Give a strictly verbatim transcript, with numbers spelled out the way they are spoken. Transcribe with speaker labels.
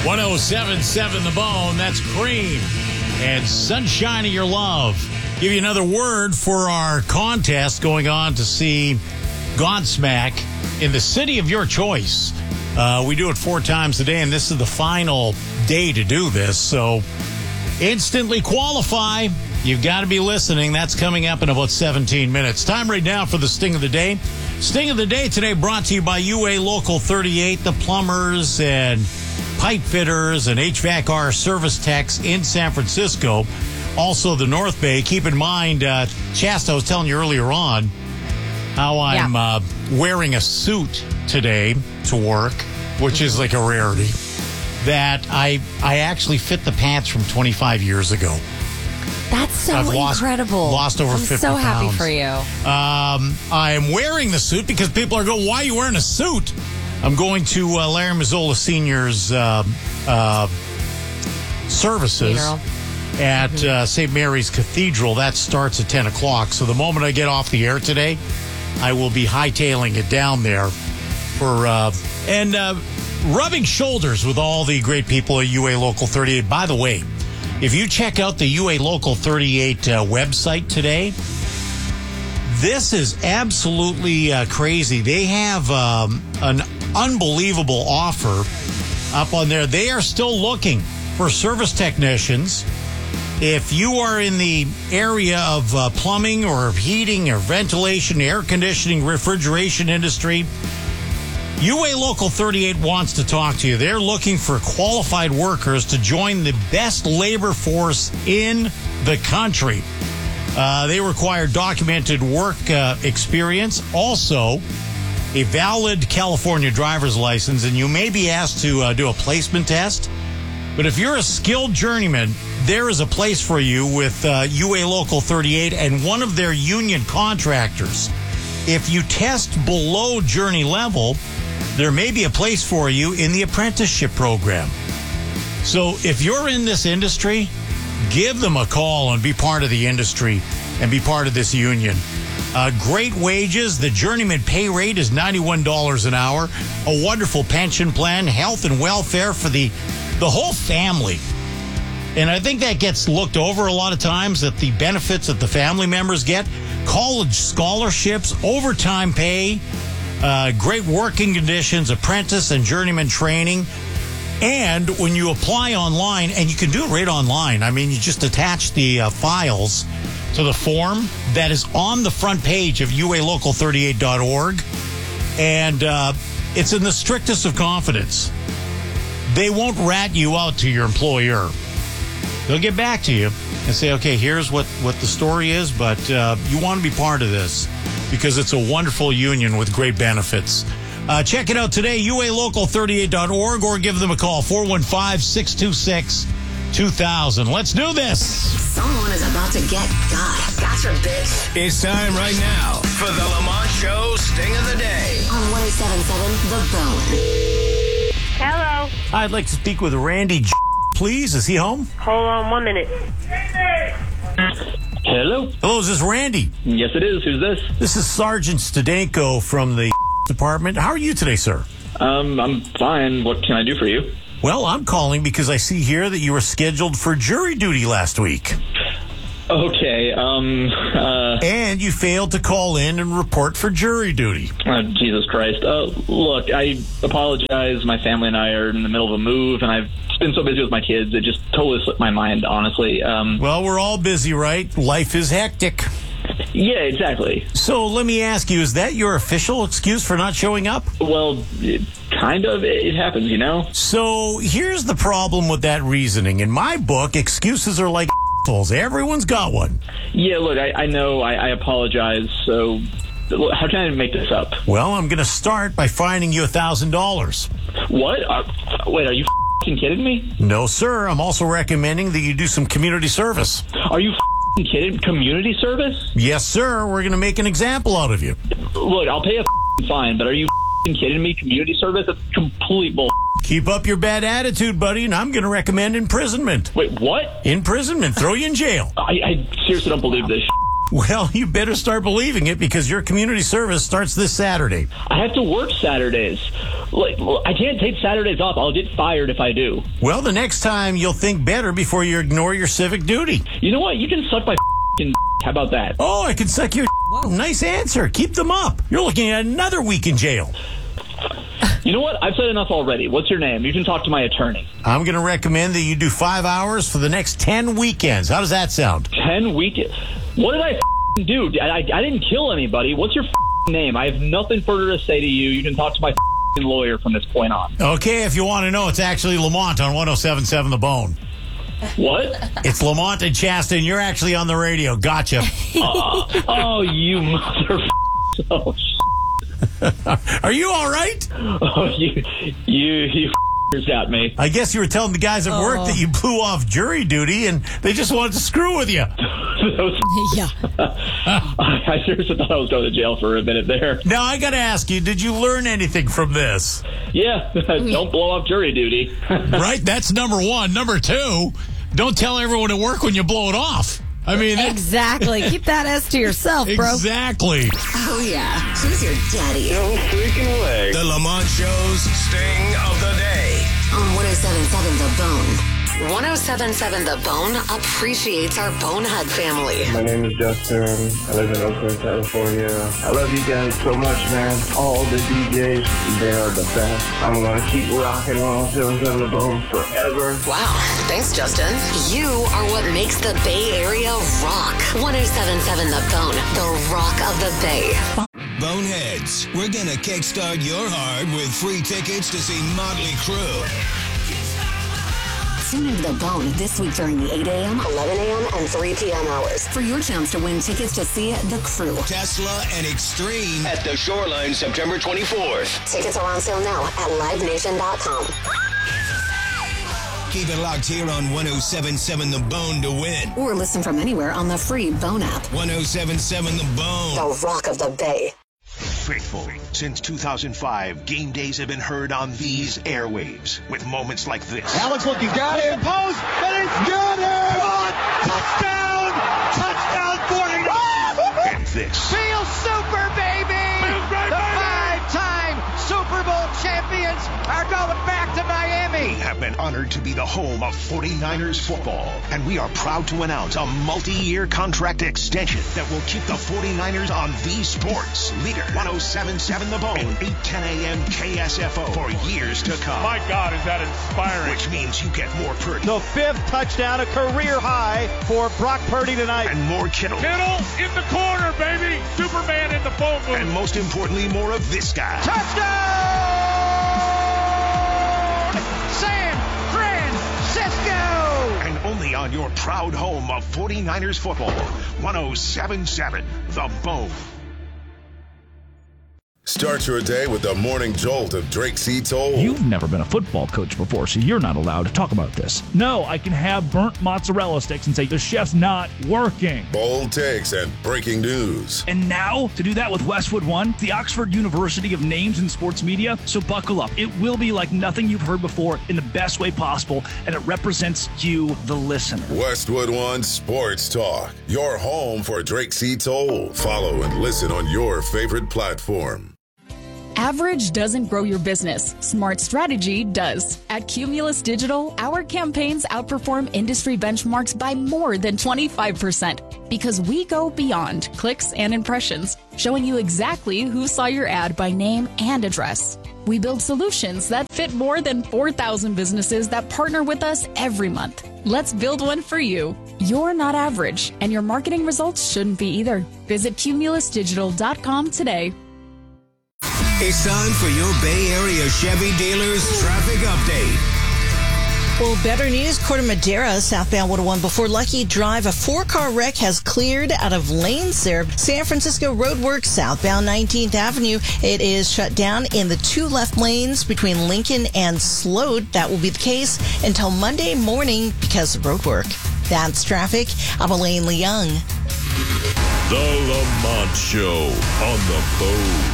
Speaker 1: one oh seven point seven The Bone, that's Cream. And Sunshine of Your Love. Give you another word for our contest going on to see Godsmack in the city of your choice. Uh, we do it four times a day, and this is the final day to do this. So instantly qualify. You've got to be listening. That's coming up in about seventeen minutes. Time right now for the Sting of the Day. Sting of the Day today brought to you by U A Local thirty-eight, the plumbers and pipe fitters and H V A C R service techs in San Francisco. Also the North Bay. Keep in mind, uh, Shasta, I was telling you earlier on how I'm yeah. uh, wearing a suit today to work, which is like a rarity, that I I actually fit the pants from twenty-five years ago.
Speaker 2: That's so
Speaker 1: I've lost,
Speaker 2: incredible.
Speaker 1: Lost over
Speaker 2: I'm
Speaker 1: fifty
Speaker 2: so happy
Speaker 1: pounds.
Speaker 2: for you.
Speaker 1: Um, I am wearing the suit because people are going, why are you wearing a suit? I'm going to uh, Larry Mazzola Senior's uh, uh, services
Speaker 2: Funeral.
Speaker 1: at
Speaker 2: mm-hmm.
Speaker 1: uh, Saint Mary's Cathedral. That starts at ten o'clock. So the moment I get off the air today, I will be hightailing it down there for uh, and uh, rubbing shoulders with all the great people at U A Local thirty-eight. By the way, if you check out the U A Local thirty-eight uh, website today, this is absolutely uh, crazy. They have um, an unbelievable offer up on there. They are still looking for service technicians. If you are in the area of uh, plumbing or heating or ventilation, air conditioning, refrigeration industry, U A Local thirty-eight wants to talk to you. They're looking for qualified workers to join the best labor force in the country. Uh, they require documented work uh, experience, also a valid California driver's license, and you may be asked to uh, do a placement test. But if you're a skilled journeyman, there is a place for you with uh, U A Local thirty-eight and one of their union contractors. If you test below journey level, there may be a place for you in the apprenticeship program. So if you're in this industry, give them a call and be part of the industry and be part of this union. Uh, great wages. The journeyman pay rate is ninety-one dollars an hour. A wonderful pension plan, health and welfare for the, the whole family. And I think that gets looked over a lot of times, that the benefits that the family members get, college scholarships, overtime pay, Uh, great working conditions, apprentice and journeyman training. And when you apply online, and you can do it right online, I mean, you just attach the uh, files to the form that is on the front page of U A local thirty-eight dot org. And uh, it's in the strictest of confidence. They won't rat you out to your employer. They'll get back to you and say, okay, here's what, what the story is, but uh, you want to be part of this because it's a wonderful union with great benefits. Uh, check it out today, U A local thirty-eight dot org, or give them a call, four one five, six two six, two thousand. Let's do this.
Speaker 3: Someone is about to get got. Gotcha, bitch.
Speaker 4: It's time right now for the Lamont Show Sting of the Day.
Speaker 3: On one oh seven point seven The Bone.
Speaker 5: Hello.
Speaker 1: I'd like to speak with Randy, please. Is he home?
Speaker 5: Hold on one minute.
Speaker 6: Hello?
Speaker 1: Hello, is this Randy?
Speaker 6: Yes, it is. Who's this?
Speaker 1: This is Sergeant Stadenko from the department. How are you today, sir?
Speaker 6: Um, I'm fine. What can I do for you?
Speaker 1: Well, I'm calling because I see here that you were scheduled for jury duty last week.
Speaker 6: Okay, um, uh...
Speaker 1: And you failed to call in and report for jury duty.
Speaker 6: Oh, Jesus Christ. Uh, look, I apologize. My family and I are in the middle of a move, and I've been so busy with my kids, it just totally slipped my mind, honestly. Um,
Speaker 1: well, we're all busy, right? Life is hectic.
Speaker 6: Yeah, exactly.
Speaker 1: So let me ask you, is that your official excuse for not showing up?
Speaker 6: Well, it, kind of. It, it happens, you know?
Speaker 1: So here's the problem with that reasoning. In my book, excuses are like assholes. Everyone's got one.
Speaker 6: Yeah, look, I, I know. I, I apologize. So look, how can I make this up?
Speaker 1: Well, I'm going to start by fining you one thousand dollars.
Speaker 6: What? Uh, wait, are you f***ing kidding me?
Speaker 1: No, sir. I'm also recommending that you do some community service.
Speaker 6: Are you f***ing kidding? Community service?
Speaker 1: Yes, sir. We're going to make an example out of you.
Speaker 6: Look, I'll pay a f***ing fine, but are you f***ing kidding me? Community service? That's complete bull.
Speaker 1: Keep up your bad attitude, buddy, and I'm going to recommend imprisonment.
Speaker 6: Wait, what?
Speaker 1: Imprisonment. Throw you in jail.
Speaker 6: I, I seriously don't believe this.
Speaker 1: Well, you better start believing it because your community service starts this Saturday.
Speaker 6: I have to work Saturdays. Like, I can't take Saturdays off. I'll get fired if I do.
Speaker 1: Well, the next time you'll think better before you ignore your civic duty.
Speaker 6: You know what? You can suck my f***ing How about that?
Speaker 1: Oh, I can suck your Nice answer. Keep them up. You're looking at another week in jail.
Speaker 6: You know what? I've said enough already. What's your name? You can talk to my attorney.
Speaker 1: I'm going to recommend that you do five hours for the next ten weekends. How does that sound?
Speaker 6: Ten weekends? What did I f***ing do? I, I didn't kill anybody. What's your f***ing name? I have nothing further to say to you. You can talk to my f***ing lawyer from this point on.
Speaker 1: Okay, if you want to know, it's actually Lamont on one oh seven point seven The Bone.
Speaker 6: What?
Speaker 1: It's Lamont and Shasta, and you're actually on the radio. Gotcha.
Speaker 6: uh, oh, you mother... Oh,
Speaker 1: Are you all right?
Speaker 6: Oh, you, you, you got me.
Speaker 1: I guess you were telling the guys at oh. work that you blew off jury duty, and they just wanted to screw with you.
Speaker 2: Yeah.
Speaker 6: I, I seriously thought I was going to jail for a minute there.
Speaker 1: Now, I got to ask you, did you learn anything from this?
Speaker 6: Yeah, don't blow off jury duty.
Speaker 1: Right, that's number one. Number two, don't tell everyone at work when you blow it off. I mean,
Speaker 2: exactly. Keep that S to yourself, bro.
Speaker 1: Exactly.
Speaker 3: Oh, yeah. Who's your daddy?
Speaker 4: No freaking way. The Lamont Show's Sting of the Day.
Speaker 3: On one oh seven point seven The Bone. one oh seven point seven The Bone appreciates our Bonehead family.
Speaker 5: My name is Justin. I live in Oakland, California. I love you guys so much, man. All the D Js, they are the best. I'm going to keep rocking on one oh seven point seven The Bone forever.
Speaker 3: Wow. Thanks, Justin. You are what makes the Bay Area rock. one oh seven point seven The Bone, the rock of the Bay.
Speaker 4: Boneheads, we're going to kickstart your heart with free tickets to see Motley Crue.
Speaker 3: Tune into The Bone this week during the eight a.m., eleven a.m., and three p.m. hours for your chance to win tickets to see The Crew.
Speaker 4: Tesla and Extreme at the Shoreline September twenty-fourth.
Speaker 3: Tickets are on sale now at live nation dot com.
Speaker 4: Keep it locked here on one oh seven point seven The Bone to win.
Speaker 3: Or listen from anywhere on the free Bone app.
Speaker 4: one oh seven point seven The Bone.
Speaker 3: The rock of the Bay.
Speaker 7: Faithful. Since two thousand five, game days have been heard on these airwaves with moments like this.
Speaker 8: Alex looking, got it, post, and it's got it! Touchdown! Touchdown, forty-nine!
Speaker 7: And this.
Speaker 8: Feel super, baby! The five-time Super Bowl champions are going back to Miami!
Speaker 7: We have been honored to be the home of forty-niners football, and we are proud to announce a multi-year contract extension that will keep the forty-niners on the sports leader. one oh seven point seven The Bone and eight ten a.m. K S F O for years to come.
Speaker 9: My God, is that inspiring.
Speaker 7: Which means you get more Purdy.
Speaker 8: The fifth touchdown, a career high for Brock Purdy tonight.
Speaker 7: And more Kittle.
Speaker 9: Kittle in the corner, baby. Superman in the phone booth.
Speaker 7: And most importantly, more of this guy.
Speaker 8: Touchdown! San Francisco!
Speaker 7: And only on your proud home of forty-niners football. one oh seven point seven The Bone.
Speaker 10: Start your day with the morning jolt of Drake C. Toll.
Speaker 11: You've never been a football coach before, so you're not allowed to talk about this. No, I can have burnt mozzarella sticks and say the chef's not working.
Speaker 10: Bold takes and breaking news.
Speaker 11: And now, to do that with Westwood One, the Oxford University of Names in Sports Media. So buckle up. It will be like nothing you've heard before in the best way possible, and it represents you, the listener.
Speaker 10: Westwood One Sports Talk, your home for Drake C. Toll. Follow and listen on your favorite platform.
Speaker 12: Average doesn't grow your business. Smart strategy does. At Cumulus Digital, our campaigns outperform industry benchmarks by more than twenty-five percent because we go beyond clicks and impressions, showing you exactly who saw your ad by name and address. We build solutions that fit more than four thousand businesses that partner with us every month. Let's build one for you. You're not average, and your marketing results shouldn't be either. Visit cumulus digital dot com today.
Speaker 4: It's time for your Bay Area Chevy dealers traffic update.
Speaker 2: Well, better news. Corte Madera, southbound one oh one before Lucky Drive. A four-car wreck has cleared out of lanes there. San Francisco Roadworks, southbound nineteenth Avenue. It is shut down in the two left lanes between Lincoln and Sloat. That will be the case until Monday morning because of roadwork. That's traffic. I'm Elaine Leung.
Speaker 13: The Lamont Show on the Bone.